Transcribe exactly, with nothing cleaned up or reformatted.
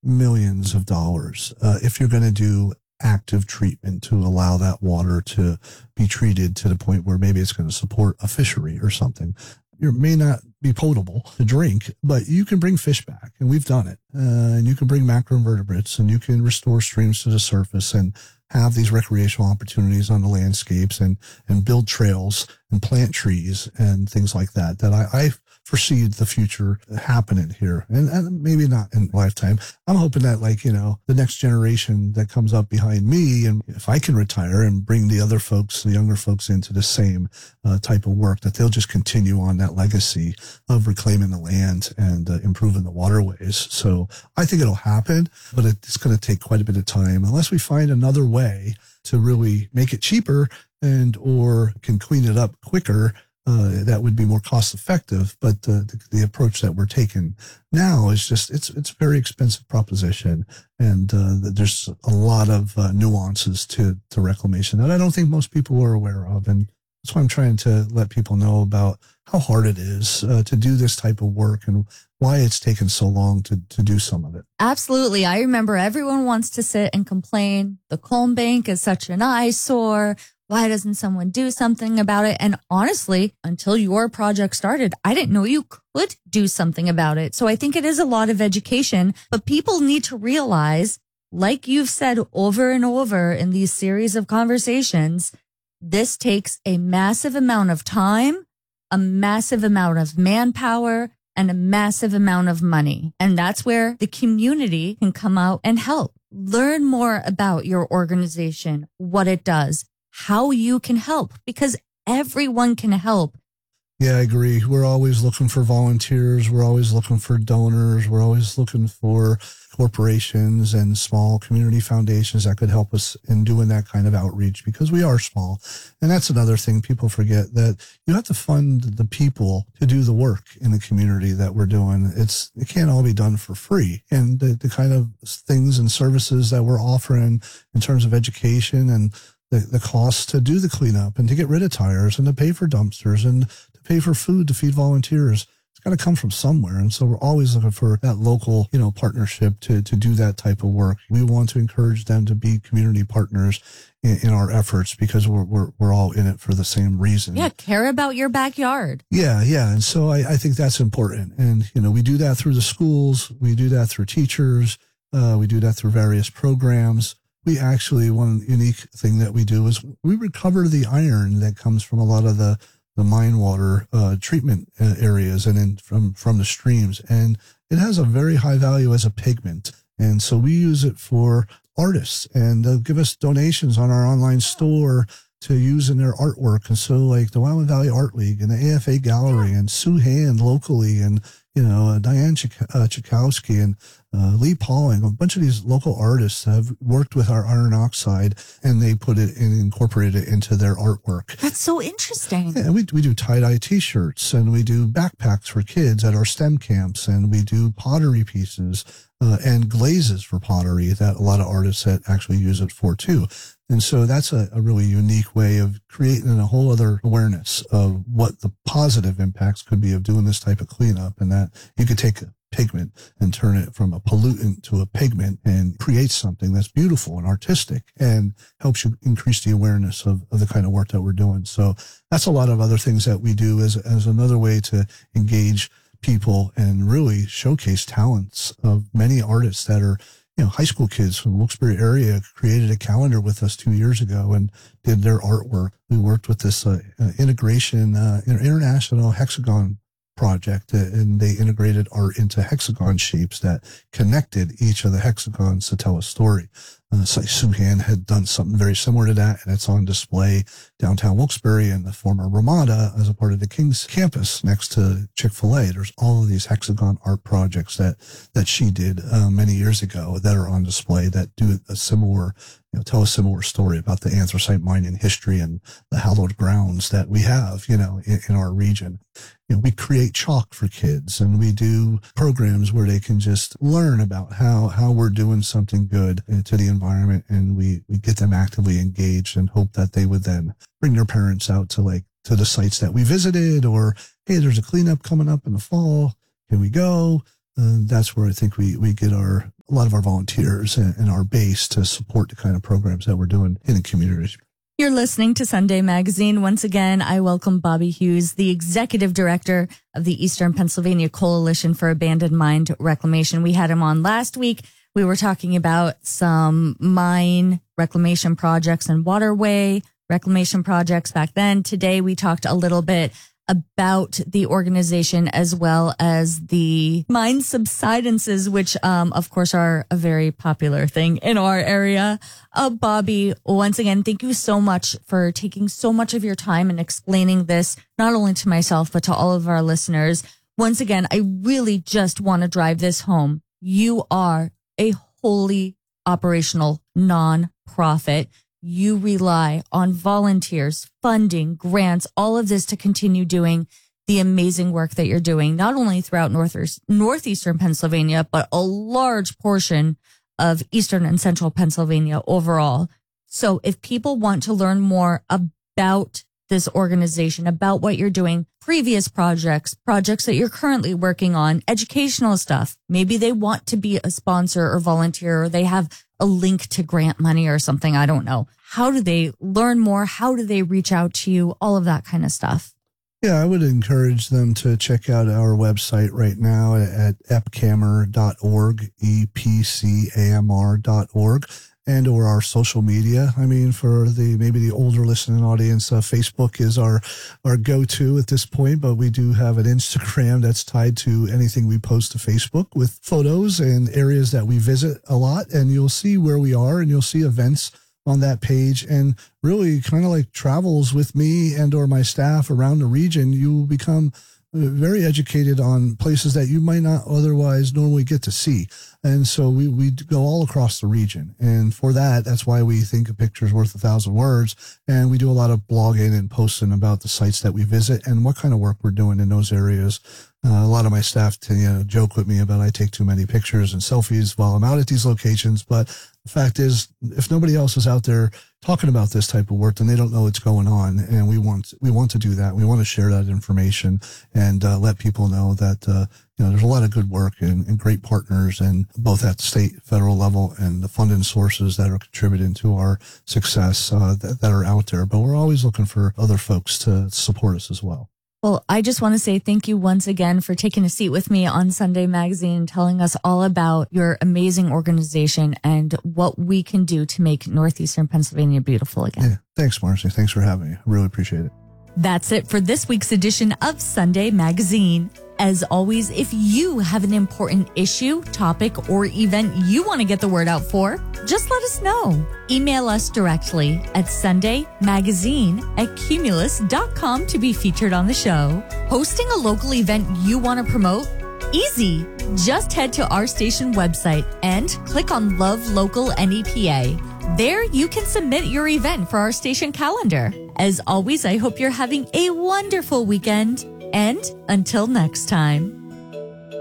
millions of dollars uh, if you're going to do active treatment to allow that water to be treated to the point where maybe it's going to support a fishery or something. It may not be potable to drink, but you can bring fish back, and we've done it. Uh, and you can bring macroinvertebrates, and you can restore streams to the surface and have these recreational opportunities on the landscapes and, and build trails and plant trees and things like that, that I, I foresee the future happening here. And, and maybe not in lifetime. I'm hoping that, like, you know, the next generation that comes up behind me, and if I can retire and bring the other folks, the younger folks, into the same uh, type of work, that they'll just continue on that legacy of reclaiming the land and uh, improving the waterways. So I think it'll happen, but it's going to take quite a bit of time unless we find another way to really make it cheaper and or can clean it up quicker. Uh, that would be more cost effective, but uh, the, the approach that we're taking now is just, it's it's a very expensive proposition, and uh, there's a lot of uh, nuances to, to reclamation that I don't think most people are aware of, and that's why I'm trying to let people know about how hard it is uh, to do this type of work and why it's taken so long to, to do some of it. Absolutely. I remember everyone wants to sit and complain. The Culm Bank is such an eyesore. Why doesn't someone do something about it? And honestly, until your project started, I didn't know you could do something about it. So I think it is a lot of education, but people need to realize, like you've said over and over in these series of conversations, this takes a massive amount of time, a massive amount of manpower, and a massive amount of money. And that's where the community can come out and help. Learn more about your organization, what it does, how you can help, because everyone can help. Yeah, I agree. We're always looking for volunteers. We're always looking for donors. We're always looking for corporations and small community foundations that could help us in doing that kind of outreach, because we are small. And that's another thing people forget, that you have to fund the people to do the work in the community that we're doing. It's, it can't all be done for free. And the, the kind of things and services that we're offering in terms of education and the, the cost to do the cleanup and to get rid of tires and to pay for dumpsters and to pay for food to feed volunteers, it's got to come from somewhere. And so we're always looking for that local, you know, partnership to, to do that type of work. We want to encourage them to be community partners in, in our efforts, because we're, we're, we're all in it for the same reason. Yeah. Care about your backyard. Yeah. Yeah. And so I, I think that's important. And, you know, we do that through the schools. We do that through teachers. Uh, we do that through various programs. We actually, one unique thing that we do is we recover the iron that comes from a lot of the, the mine water uh, treatment areas and in, from, from the streams. And it has a very high value as a pigment. And so we use it for artists, and they'll give us donations on our online store to use in their artwork. And so, like the Willamette Valley Art League and the A F A Gallery and Sue Hand locally, and, you know, uh, Diane Chik- uh, Chikowski and uh, Lee Pauling, a bunch of these local artists have worked with our iron oxide, and they put it and incorporated it into their artwork. That's so interesting. Yeah, we, we do tie-dye t-shirts, and we do backpacks for kids at our STEM camps, and we do pottery pieces uh, and glazes for pottery that a lot of artists that actually use it for too. And so that's a, a really unique way of creating a whole other awareness of what the positive impacts could be of doing this type of cleanup, and that you could take a pigment and turn it from a pollutant to a pigment and create something that's beautiful and artistic and helps you increase the awareness of, of the kind of work that we're doing. So that's a lot of other things that we do as, as another way to engage people and really showcase talents of many artists that are, you know, high school kids from the Wilkes-Barre area created a calendar with us two years ago and did their artwork. We worked with this uh, uh, integration, uh, international hexagon project, uh, and they integrated art into hexagon shapes that connected each of the hexagons to tell a story. Uh, so Sue Hand had done something very similar to that, and it's on display downtown Wilkes-Barre in the former Ramada as a part of the King's campus next to Chick-fil-A. There's all of these hexagon art projects that, that she did uh, many years ago that are on display that do a similar, you know, tell a similar story about the anthracite mining history and the hallowed grounds that we have, you know, in, in our region. You know, we create chalk for kids, and we do programs where they can just learn about how, how we're doing something good to the environment, and we, we get them actively engaged and hope that they would then bring their parents out to like, to the sites that we visited, or, hey, there's a cleanup coming up in the fall. Can we go? Uh, that's where I think we, we get our, a lot of our volunteers and, and our base to support the kind of programs that we're doing in the communities. You're listening to Sunday Magazine. Once again, I welcome Bobby Hughes, the Executive Director of the Eastern Pennsylvania Coalition for Abandoned Mine Reclamation. We had him on last week. We were talking about some mine reclamation projects and waterway reclamation projects back then. Today, we talked a little bit about the organization as well as the mine subsidences, which, um, of course, are a very popular thing in our area. Uh, Bobby, once again, thank you so much for taking so much of your time and explaining this, not only to myself, but to all of our listeners. Once again, I really just want to drive this home. You are a wholly operational nonprofit. You rely on volunteers, funding, grants, all of this to continue doing the amazing work that you're doing, not only throughout north northeastern Pennsylvania, but a large portion of eastern and central Pennsylvania overall. So if people want to learn more about this organization, about what you're doing, previous projects, projects that you're currently working on, educational stuff, maybe they want to be a sponsor or volunteer, or they have a link to grant money or something. I don't know. How do they learn more? How do they reach out to you? All of that kind of stuff. Yeah, I would encourage them to check out our website right now at e p c a m r dot org, E P C A M R dot org, and or our social media. I mean, for the maybe the older listening audience, uh, Facebook is our our go-to at this point, but we do have an Instagram that's tied to anything we post to Facebook with photos and areas that we visit a lot, and you'll see where we are, and you'll see events on that page, and really kind of like travels with me and or my staff around the region. You will become very educated on places that you might not otherwise normally get to see. And so we, we go all across the region. And for that, that's why we think a picture is worth a thousand words. And we do a lot of blogging and posting about the sites that we visit and what kind of work we're doing in those areas. Uh, a lot of my staff to, you know, joke with me about I take too many pictures and selfies while I'm out at these locations. But the fact is, if nobody else is out there talking about this type of work, then they don't know what's going on. And we want, we want to do that. We want to share that information and uh, let people know that, uh, you know, there's a lot of good work and, and great partners, and both at the state, federal level, and the funding sources that are contributing to our success uh, that, that are out there. But we're always looking for other folks to support us as well. Well, I just want to say thank you once again for taking a seat with me on Sunday Magazine, telling us all about your amazing organization and what we can do to make northeastern Pennsylvania beautiful again. Yeah, thanks, Marcy. Thanks for having me. I really appreciate it. That's it for this week's edition of Sunday Magazine. As always, if you have an important issue, topic, or event you want to get the word out for, just let us know. Email us directly at sundaymagazine at cumulus dot com to be featured on the show. Hosting a local event you want to promote? Easy. Just head to our station website and click on Love Local N E P A. There you can submit your event for our station calendar. As always, I hope you're having a wonderful weekend. And until next time.